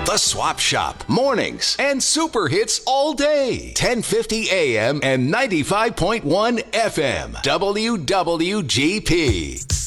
The Swap Shop, mornings and super hits all day. 1050 AM and 95.1 FM. WWGP.